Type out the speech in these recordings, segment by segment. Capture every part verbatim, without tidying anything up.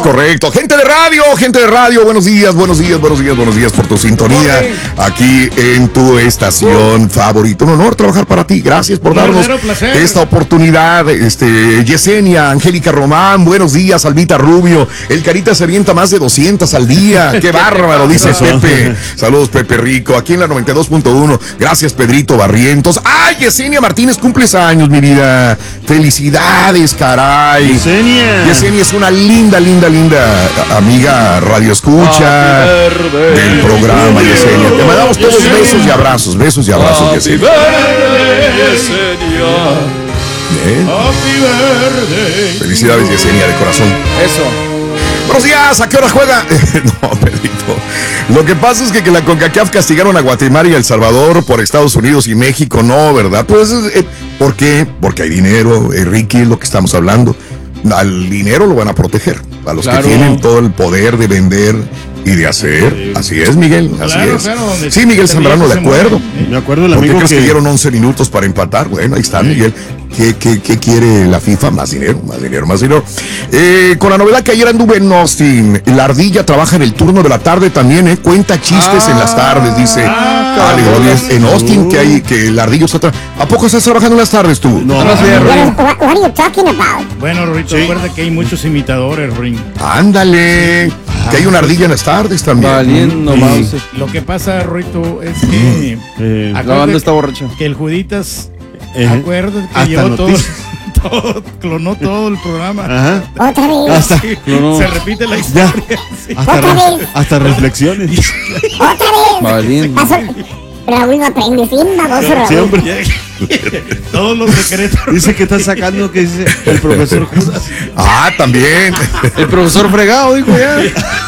correcto. Gente de radio, gente de radio, buenos días, buenos días, buenos días, buenos días por tu sintonía aquí en tu estación favorita. Un honor trabajar para ti. Gracias por darnos esta oportunidad. Este, Yesenia, Angélica Román, buenos días, Albita Rubio. El Carita se avienta más de doscientas al día. Qué bárbaro, dice Pepe. Saludos, Pepe Rico. Aquí en la noventa y dos punto uno. Gracias, Pedrito Barrientos. ¡Ay, Yesenia Martínez, cumples años, mi vida! Felicidades, caray. Yesenia. Yesenia es una linda, linda, linda amiga radioescucha del programa, Yesenia. Te mandamos todos besos y abrazos, besos y abrazos, Yesenia. Bien. Felicidades, Yesenia, de corazón. Eso. Buenos días, ¿a qué hora juega? No, Pedrito. Lo que pasa es que, que la CONCACAF castigaron a Guatemala y El Salvador por Estados Unidos y México, no, ¿verdad? Pues, eh, ¿por qué? Porque hay dinero, eh, Ricky, es lo que estamos hablando. Al dinero lo van a proteger, a los claro. que tienen todo el poder de vender y de hacer. Así es, Miguel, así claro, es. Claro, sí, Miguel Zambrano, de acuerdo. De acuerdo, el ¿Por amigo qué crees que... que dieron once minutos para empatar? Bueno, ahí está, Miguel. ¿Qué, qué, qué quiere la FIFA? Más dinero, más dinero, más dinero. Eh, con la novedad que ayer anduve en Austin, la ardilla trabaja en el turno de la tarde también, ¿eh? Cuenta chistes ah, en las tardes, dice. Ah, Ale, en Austin, que hay, que el ardillo está... ¿A poco estás trabajando en las tardes tú? No, no, no, no. What, what are you talking about? Bueno, Rorito, sí. Recuerda que hay muchos imitadores, Ring. Ándale. Ah, que hay una ardilla en las tardes también. Valiendo, sí. mouse. Lo que pasa, Rorito, es que... Eh, la banda está borracha. Que el Juditas... Eh, Acuérdate que llevó todo, todo, clonó todo el programa. Ajá. Otra vez. Hasta, sí, clonó. Se repite la historia. Sí. Hasta, Otra re, vez. hasta reflexiones. Otra vez. Valiendo. Raúl no aprende, sí, baboso Raúl. Siempre. Todos los secretos. Dice que está sacando que dice el profesor Judas. Ah, también. El profesor fregado, dijo ya.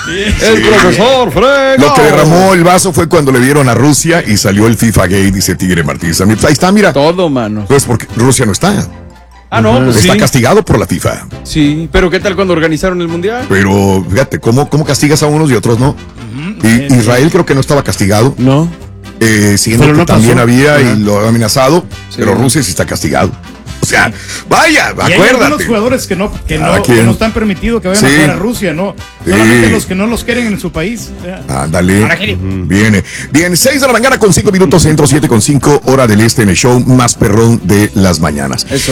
El sí. profesor fregado. Lo que derramó el vaso fue cuando le dieron a Rusia y salió el FIFA Gay, dice Tigre Martínez. Ahí está, mira. Todo, mano. Pues porque Rusia no está. Ah, no, pues está sí. castigado por la FIFA. Sí, pero ¿qué tal cuando organizaron el mundial? Pero fíjate, ¿cómo, cómo castigas a unos y otros no? Uh-huh. Y Israel creo que no estaba castigado. No. Eh, siendo pero que no también pasó. había Ajá. y lo ha amenazado, sí. Pero Rusia sí está castigado. O sea, vaya, y acuérdate. Hay algunos jugadores que no, que no, que no están permitidos que vayan sí. a jugar a Rusia, no. Sí. Solamente los que no los quieren en su país. Ándale. Uh-huh. Viene. Bien, seis de la mañana con cinco minutos centro, siete con cinco, hora del este en el show más perrón de las mañanas. Eso.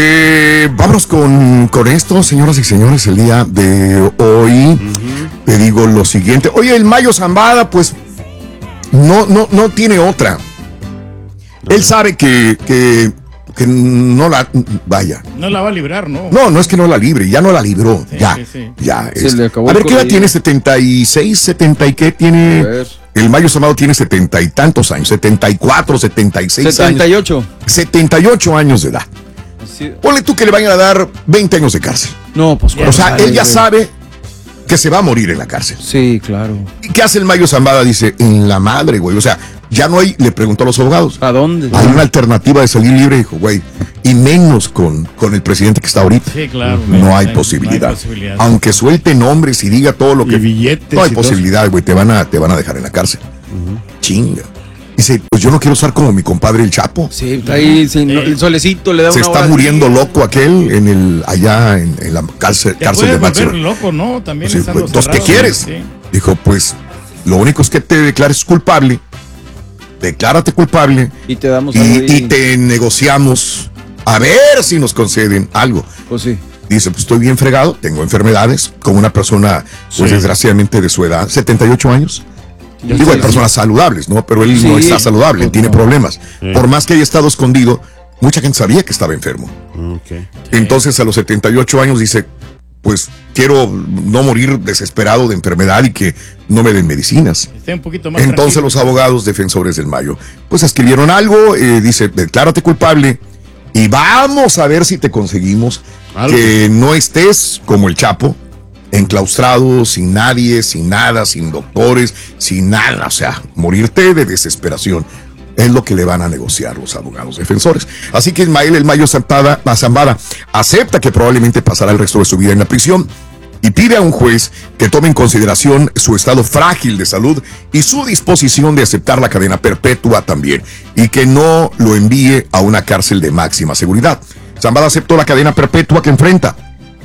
Eh, vámonos con, con esto, señoras y señores, el día de hoy. Uh-huh. Te digo lo siguiente. Oye, el Mayo Zambada, pues, no, no, no tiene otra. Él sabe que, que, que no la, vaya. No la va a librar, ¿no? No, no es que no la libre, ya no la libró, sí, ya, sí, sí. ya. Se es. le acabó A ver, el ¿qué edad color. tiene? ¿setenta y seis, setenta y qué tiene? A ver. El Mayo Zambada tiene setenta y tantos años, setenta y cuatro, setenta y seis setenta y ocho. años. setenta y ocho años de edad. Sí. Ponle tú que le vayan a dar veinte años de cárcel. No, pues. O sea, sabe, él ya güey. sabe que se va a morir en la cárcel. Sí, claro. ¿Y qué hace el Mayo Zambada? Dice, en la madre, güey. O sea, ya no hay, le preguntó a los abogados. ¿A dónde? Hay una alternativa de salir libre, dijo, güey. Y menos con, con el presidente que está ahorita. Sí, claro. No hay no posibilidad. hay posibilidad. Aunque suelte nombres y diga todo lo que... Y billetes no hay y posibilidad, güey. Te van a, te van a dejar en la cárcel. Uh-huh. Chinga. Dice, pues yo no quiero estar como mi compadre el Chapo. Sí, está ahí, sí, no, el solecito le da Se una está hora muriendo de... loco aquel en el allá en, en la cárcel, Te cárcel de puedes volver máxima. loco, ¿no? También Sí, estando pues, entonces, ¿qué cerrado, quieres? Sí. Dijo, pues, lo único es que te declares culpable, declárate culpable Y te damos y, algo y te negociamos a ver si nos conceden algo. Pues sí. Dice, pues estoy bien fregado, tengo enfermedades, como una persona, pues Sí. desgraciadamente de su edad, setenta y ocho años. Yo Digo, sé, hay personas saludables, ¿no? Pero él Sí, no está saludable, él pues tiene no. problemas. Sí. Por más que haya estado escondido, mucha gente sabía que estaba enfermo. Okay. Entonces, a los setenta y ocho años dice, pues quiero no morir desesperado de enfermedad y que no me den medicinas. Esté un poquito más Entonces tranquilo. los abogados defensores del Mayo, pues escribieron algo, eh, dice, declárate culpable y vamos a ver si te conseguimos Algo. que no estés como el Chapo, enclaustrado, sin nadie, sin nada, sin doctores, sin nada, o sea, morirte de desesperación. Es lo que le van a negociar los abogados defensores. Así que Ismael El Mayo Zambada, Zambada acepta que probablemente pasará el resto de su vida en la prisión y pide a un juez que tome en consideración su estado frágil de salud y su disposición de aceptar la cadena perpetua también, y que no lo envíe a una cárcel de máxima seguridad. Zambada aceptó la cadena perpetua que enfrenta.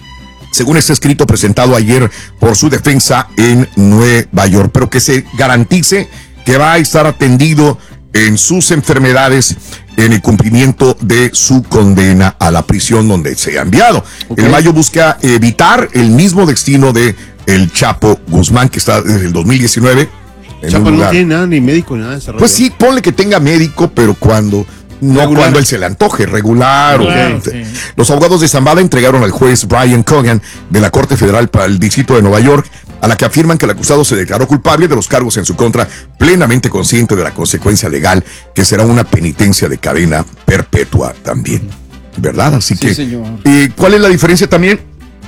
según este escrito presentado ayer por su defensa en Nueva York, pero que se garantice que va a estar atendido en sus enfermedades en el cumplimiento de su condena a la prisión donde se ha enviado. Okay. El Mayo busca evitar el mismo destino de el Chapo Guzmán, que está desde el dos mil diecinueve. Chapo no tiene nada, ni médico, ni nada de Pues sí, ponle que tenga médico, pero cuando... No regular. Cuando él se le antoje, regular. Claro, o, sí. Los abogados de Zambada entregaron al juez Brian Cogan de la Corte Federal para el Distrito de Nueva York, a la que afirman que el acusado se declaró culpable de los cargos en su contra, plenamente consciente de la consecuencia legal, que será una penitencia de cadena perpetua también. ¿Verdad? Así sí, que, señor. ¿Y cuál es la diferencia también?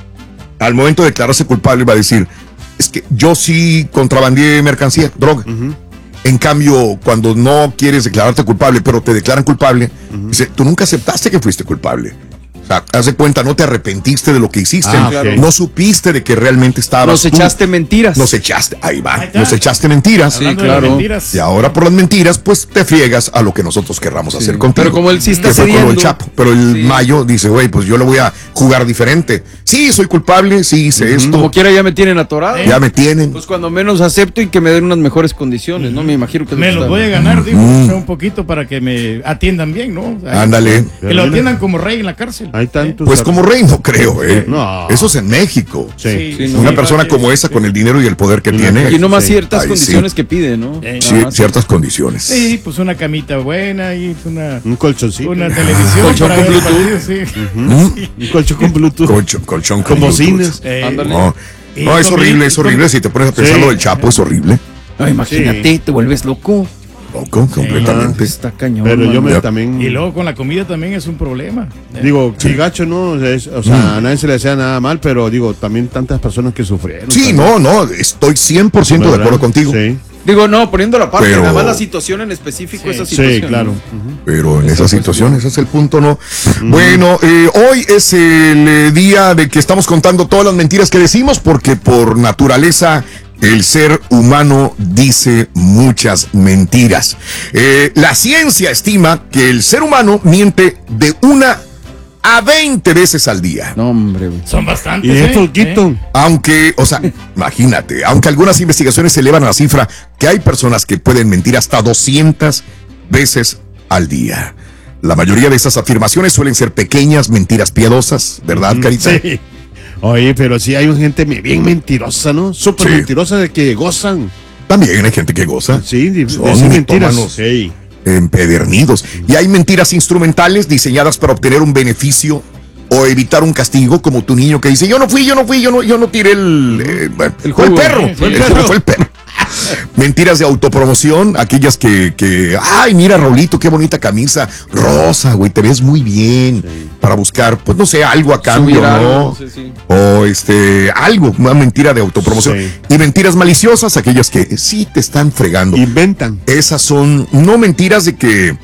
Al momento de declararse culpable va a decir, es que yo sí contrabandeé mercancía, droga. Uh-huh. En cambio, cuando no quieres declararte culpable, pero te declaran culpable, uh-huh. dice, tú nunca aceptaste que fuiste culpable. O sea, haz de cuenta, no te arrepentiste de lo que hiciste, ah, okay. no supiste de que realmente estabas. Nos echaste tú. mentiras. Nos echaste, ahí va, ahí nos echaste mentiras. Sí, claro. Mentiras. Y ahora por las mentiras, pues te friegas a lo que nosotros querramos sí. hacer contigo. Pero como él sí está que cediendo. El Chapo. Pero el sí. Mayo dice, güey, pues yo le voy a jugar diferente. Sí, soy culpable, sí hice uh-huh. esto. Como quiera ya me tienen atorado. ¿Eh? Ya me tienen. Pues cuando menos acepto y que me den unas mejores condiciones, uh-huh. ¿no? Me imagino que... Me los voy a ganar, digo, uh-huh. o sea, un poquito para que me atiendan bien, ¿no? Ahí, ándale. Que lo atiendan como rey en la cárcel. Hay tantos... Pues como rey no creo, ¿eh? No. Eso es en México. Sí. Sí, Una no, persona como esa, sí. con el dinero y el poder que sí. tiene. Y nomás sí. ciertas Ay, condiciones sí. que pide, ¿no? Eh, sí, ciertas condiciones. Sí, pues una camita buena y una... Un colchoncito. Una televisión. Colchón para con ver Bluetooth. Partido, sí. Uh-huh. sí. Un colchón con Bluetooth. Colchón, colchón con Como Bluetooth. cines. Eh, no, no es horrible, es horrible. Si te pones a pensar sí. lo del Chapo, es horrible. No, imagínate, sí. te vuelves loco. Loco, completamente. Está cañón. Pero yo me yep. también. Y luego con la comida también es un problema. Digo, sí, gacho, ¿no? Es, o sea, mm. a nadie se le desea nada mal, pero digo, también tantas personas que sufrieron. Sí, también. no, no, estoy cien por ciento de acuerdo contigo. Sí. Digo, no, poniendo la parte, pero, nada más la situación en específico, sí, esa situación. Sí, claro. Uh-huh. Pero en esa situación, ese es el punto, ¿no? Uh-huh. Bueno, eh, hoy es el eh, día de que estamos contando todas las mentiras que decimos, porque por naturaleza el ser humano dice muchas mentiras. Eh, la ciencia estima que el ser humano miente de una a veinte veces al día. No, hombre, güey. Son bastantes. Y es ¿eh? poquito. ¿Eh? Aunque, o sea, imagínate, aunque algunas investigaciones elevan a la cifra que hay personas que pueden mentir hasta doscientas veces al día. La mayoría de esas afirmaciones suelen ser pequeñas mentiras piadosas, ¿verdad, Carita? Sí. Oye, pero sí hay gente bien mentirosa, ¿no? Súper sí. mentirosa de que gozan. También hay gente que goza. Sí, de, son de mentiras. Sí. Empedernidos. Y hay mentiras instrumentales diseñadas para obtener un beneficio o evitar un castigo, como tu niño que dice, yo no fui, yo no fui, yo no, yo no tiré el, eh, el, fue el perro, sí, el, el perro. Fue el perro. Mentiras de autopromoción, aquellas que, que, ay, mira, Raulito, qué bonita camisa, rosa, güey, te ves muy bien, sí. para buscar, pues no sé, algo a cambio, Subir ¿no? Algo, sí, sí. O este, algo, una mentira de autopromoción. Sí. Y mentiras maliciosas, aquellas que sí te están fregando. Inventan. Esas son, no mentiras de que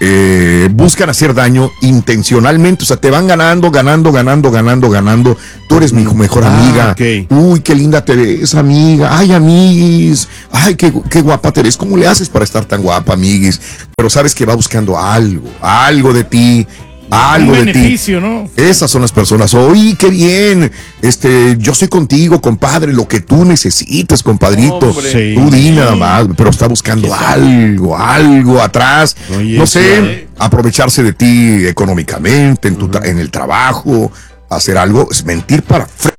eh, buscan hacer daño intencionalmente, o sea, te van ganando, ganando, ganando, ganando, ganando. Tú eres mi mejor ah, amiga. Okay. Uy, qué linda te ves, amiga. Ay, amiguis. Ay, qué, qué guapa te ves. ¿Cómo le haces para estar tan guapa, amiguis? Pero sabes que va buscando algo, algo de ti. Algo un de beneficio, ti. ¿no? Esas son las personas. Oye, qué bien. Este, yo soy contigo, compadre. Lo que tú necesites, compadrito. Sí. Tú di nada más. Pero está buscando algo, algo atrás. Oye, no sé, sí. aprovecharse de ti económicamente, en, tu tra- uh-huh. en el trabajo, hacer algo. Es mentir para fre-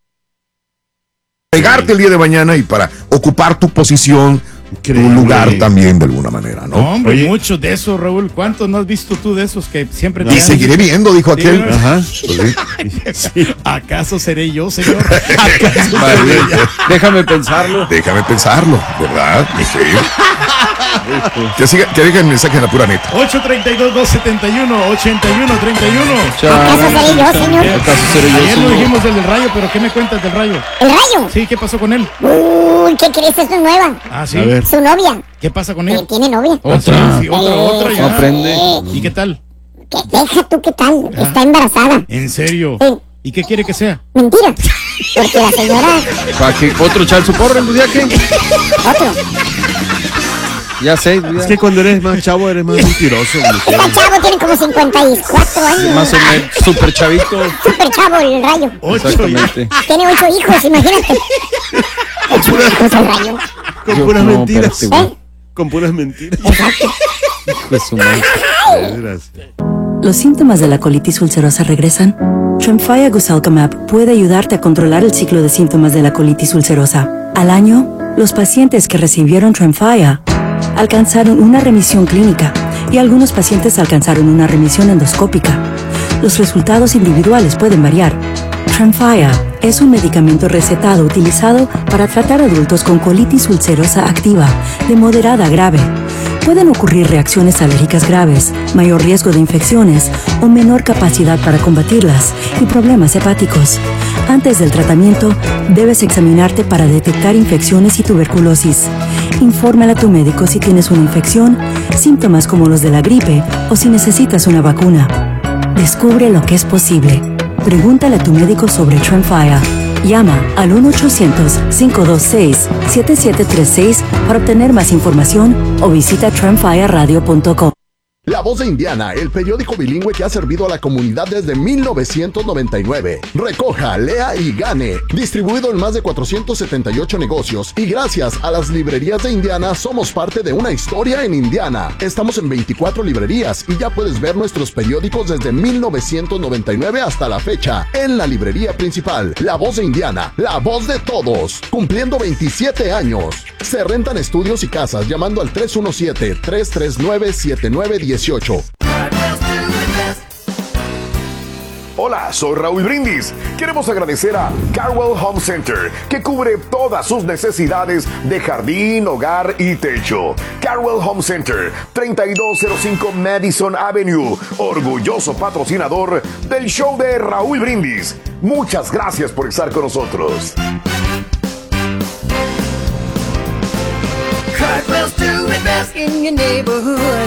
fregarte sí. el día de mañana y para ocupar tu posición. Increíble. Un lugar también de alguna manera, ¿no? No, hombre, muchos de esos, Raúl. ¿Cuántos no has visto tú de esos que siempre te Y seguiré dicho? viendo, dijo aquel. Sí, Ajá. Sí. ¿Acaso seré yo, señor? ¿Acaso seré yo? Déjame pensarlo. Déjame pensarlo, ¿verdad? Sí. que, siga, que dejen mensaje en la pura neta. ocho tres dos, dos siete uno, ocho uno tres uno. ¿Acaso seré yo, señor? ¿Acaso seré yo, Ayer señor? lo dijimos del, del rayo, pero ¿qué me cuentas del rayo? ¿El rayo? Sí, ¿qué pasó con él? Uy, ¿qué crees? Es nueva. Ah, sí. Su novia. ¿Qué pasa con Eh, él? tiene novia. Otra, sí, otra, otra. Ya. No aprende. ¿Y qué tal? ¿Qué? Deja tú qué tal. Ah. Está embarazada. ¿En serio? Sí. ¿Y qué quiere que sea? Mentira. Porque la señora. ¿Para que otro echar su porra, el día que? Otro. Ya sé. Ya. Es que cuando eres más chavo eres más mentiroso. El chavo tiene como cincuenta y cuatro años. Más o menos, súper chavito. Súper chavo el rayo. Exactamente. Tiene ocho hijos, imagínate. Ocho hijos el rayo. Con Yo- puras no, mentiras. espérate, güey. ¿Eh? Con puras mentiras. Hijo de su madre. Desgracia. ¿Los síntomas de la colitis ulcerosa regresan? Tremfya Gusalcamab puede ayudarte a controlar el ciclo de síntomas de la colitis ulcerosa. Al año, los pacientes que recibieron Tremfya alcanzaron una remisión clínica y algunos pacientes alcanzaron una remisión endoscópica. Los resultados individuales pueden variar. Tremfya es un medicamento recetado utilizado para tratar adultos con colitis ulcerosa activa de moderada a grave. Pueden ocurrir reacciones alérgicas graves, mayor riesgo de infecciones o menor capacidad para combatirlas y problemas hepáticos. Antes del tratamiento, debes examinarte para detectar infecciones y tuberculosis. Infórmale a tu médico si tienes una infección, síntomas como los de la gripe o si necesitas una vacuna. Descubre lo que es posible. Pregúntale a tu médico sobre Tremfya. Llama al uno ochocientos, cinco dos seis, siete siete tres seis para obtener más información o visita tremfya radio punto com. La Voz de Indiana, el periódico bilingüe que ha servido a la comunidad desde mil novecientos noventa y nueve. Recoja, lea y gane. Distribuido en más de cuatrocientos setenta y ocho negocios. Y gracias a las librerías de Indiana, somos parte de una historia en Indiana. Estamos en veinticuatro librerías y ya puedes ver nuestros periódicos desde mil novecientos noventa y nueve hasta la fecha. En la librería principal, La Voz de Indiana, la voz de todos. Cumpliendo veintisiete años. Se rentan estudios y casas llamando al tres uno siete, tres tres nueve, siete nueve uno ocho. Hola, soy Raúl Brindis. Queremos agradecer a Carwell Home Center, que cubre todas sus necesidades de jardín, hogar y techo. Carwell Home Center, treinta y dos cero cinco Madison Avenue, orgulloso patrocinador del show de Raúl Brindis. Muchas gracias por estar con nosotros. Cartwell's doing best in your neighborhood.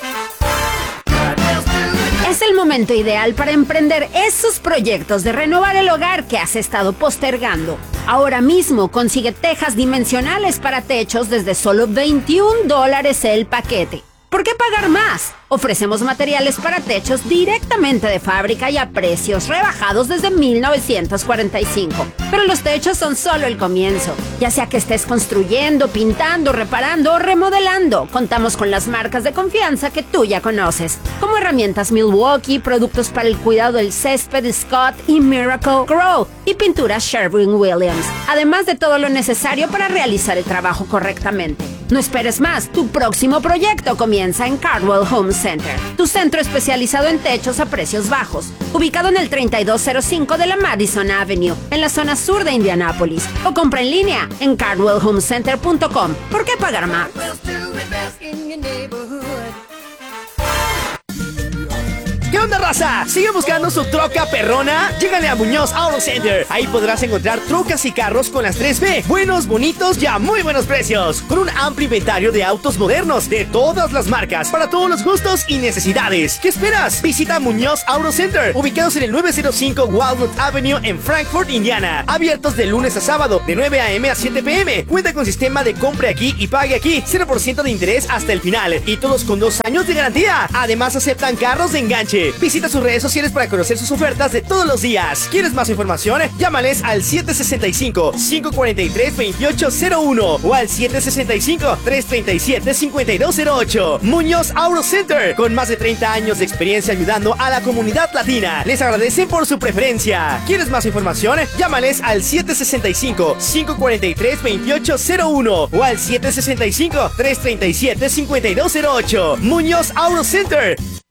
Es el momento ideal para emprender esos proyectos de renovar el hogar que has estado postergando. Ahora mismo consigue tejas dimensionales para techos desde solo veintiún dólares el paquete. ¿Por qué pagar más? Ofrecemos materiales para techos directamente de fábrica y a precios rebajados desde mil novecientos cuarenta y cinco. Pero los techos son solo el comienzo. Ya sea que estés construyendo, pintando, reparando o remodelando, contamos con las marcas de confianza que tú ya conoces, como herramientas Milwaukee, productos para el cuidado del césped Scott y Miracle Grow y pinturas Sherwin-Williams, además de todo lo necesario para realizar el trabajo correctamente. No esperes más, tu próximo proyecto comienza en Cardwell Home Center, tu centro especializado en techos a precios bajos, ubicado en el treinta y dos cero cinco de la Madison Avenue, en la zona sur de Indianápolis, o compra en línea en cardwell home center punto com. ¿Por qué pagar más? ¿Qué onda, raza? ¿Sigue buscando su troca perrona? Llégale a Muñoz Auto Center. Ahí podrás encontrar trocas y carros con las tres B. Buenos, bonitos y a muy buenos precios. Con un amplio inventario de autos modernos de todas las marcas, para todos los gustos y necesidades. ¿Qué esperas? Visita Muñoz Auto Center, ubicados en el nueve cero cinco Walnut Avenue en Frankfort, Indiana. Abiertos de lunes a sábado, de nueve a m a siete p m Cuenta con sistema de compre aquí y pague aquí. cero por ciento de interés hasta el final. Y todos con dos años de garantía. Además, aceptan carros de enganche. Visita sus redes sociales para conocer sus ofertas de todos los días. ¿Quieres más información? Llámales al siete seis cinco, cinco cuatro tres, dos ocho cero uno o al siete seis cinco, tres tres siete, cinco dos cero ocho. Muñoz Auto Center, con más de treinta años de experiencia ayudando a la comunidad latina. Les agradecen por su preferencia. ¿Quieres más información? Llámales al siete seis cinco, cinco cuatro tres, dos ocho cero uno o al siete seis cinco, tres tres siete, cinco dos cero ocho. Muñoz Auto Center.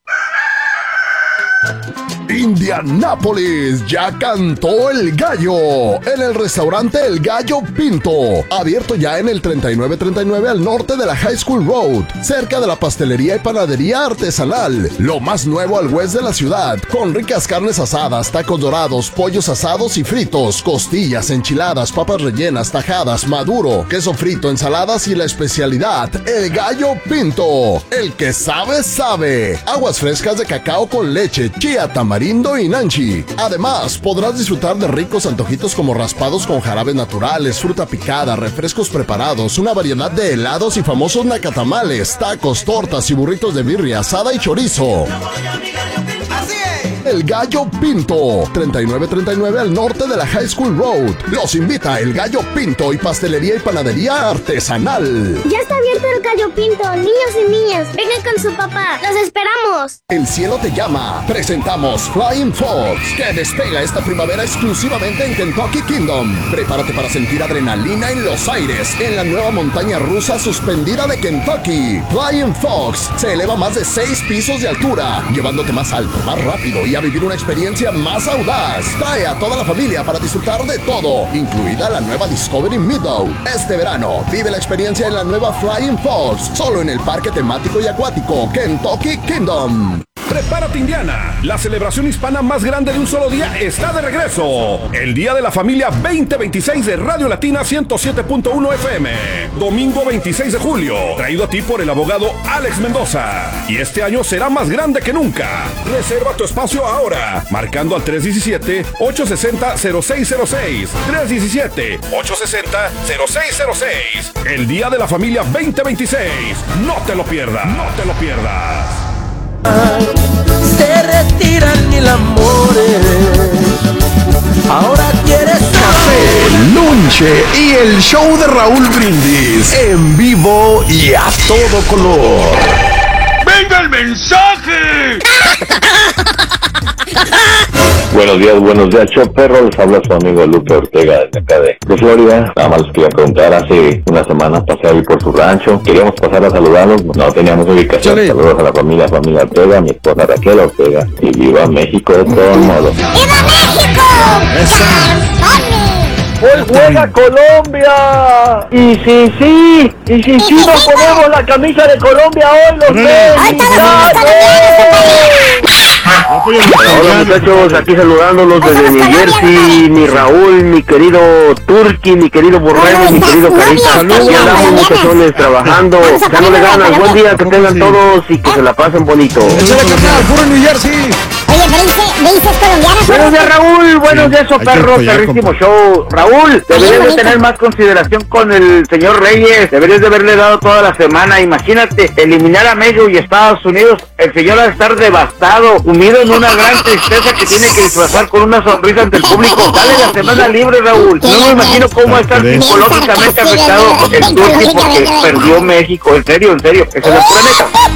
Indianápolis, ya cantó el gallo en el restaurante El Gallo Pinto, abierto ya en el treinta y nueve treinta y nueve al norte de la High School Road, cerca de la pastelería y panadería artesanal, lo más nuevo al west de la ciudad, con ricas carnes asadas, tacos dorados, pollos asados y fritos, costillas, enchiladas, papas rellenas, tajadas, maduro, queso frito, ensaladas y la especialidad, El Gallo Pinto. El que sabe, sabe. Aguas frescas de cacao con leche, chía, tamarindo Tamarindo y Nanchi. Además, podrás disfrutar de ricos antojitos como raspados con jarabes naturales, fruta picada, refrescos preparados, una variedad de helados y famosos nacatamales, tacos, tortas y burritos de birria, asada y chorizo. El Gallo Pinto, treinta y nueve treinta y nueve al norte de la High School Road. Los invita El Gallo Pinto y pastelería y panadería artesanal. Ya está abierto el Gallo Pinto, niños y niñas, vengan con su papá, los esperamos. El cielo te llama. Presentamos Flying Fox, que despega esta primavera exclusivamente en Kentucky Kingdom. Prepárate para sentir adrenalina en los aires en la nueva montaña rusa suspendida de Kentucky. Flying Fox se eleva más de seis pisos de altura, llevándote más alto, más rápido y a vivir una experiencia más audaz. Trae a toda la familia para disfrutar de todo, incluida la nueva Discovery Meadow. Este verano, vive la experiencia en la nueva Flying Fox, solo en el parque temático y acuático Kentucky Kingdom. Prepárate, Indiana. La celebración hispana más grande de un solo día está de regreso. El Día de la Familia veinte veintiséis de Radio Latina ciento siete punto uno F M. Domingo veintiséis de julio. Traído a ti por el abogado Alex Mendoza. Y este año será más grande que nunca. Reserva tu espacio ahora. Marcando al tres uno siete, ocho seis cero, cero seis cero seis. tres uno siete, ocho seis cero, cero seis cero seis. El Día de la Familia veinte veintiséis. No te lo pierdas. No te lo pierdas. Se retiran mil amores. Ahora quieres Café, Lunche y el show de Raúl Brindis en vivo y a todo color. ¡Venga el mensaje! Buenos días, buenos días, show perro. Les habla su amigo Lupe Ortega desde acá de, de Florida. Nada más les quería preguntar, hace una semana pasé ahí por su rancho. Queríamos pasar a saludarlos, no teníamos ubicación. Sí. Saludos a la familia, familia Ortega, mi esposa Raquel Ortega. Y viva México de todos modos. ¡Viva México! ¡Hoy juega Colombia! Y sí, sí, y si sí nos ponemos la camisa de Colombia hoy, los mexicanos. Hola muchachos, aquí saludándolos desde New Jersey, mi Raúl, mi querido Turki, mi querido Borrego, mi querido Carita. Aquí andamos muchachones trabajando, echándole ganas. Buen día que tengan todos y que se la pasen bonito. ¡Puro New Jersey! Oye, pero dice, me dices colombiano. Buenos días, Raúl. Buenos días, oh, perro. Perrísimo show. Raúl, deberías de tener más consideración con el señor Reyes. Deberías de haberle dado toda la semana. Imagínate, eliminar a México y Estados Unidos. El señor va a estar devastado, sumido en una gran tristeza que tiene que disfrazar con una sonrisa ante el público. Dale la semana libre, Raúl. No me imagino cómo va a estar psicológicamente afectado el Turqui porque perdió México. En serio, en serio. Esa es la pura neta.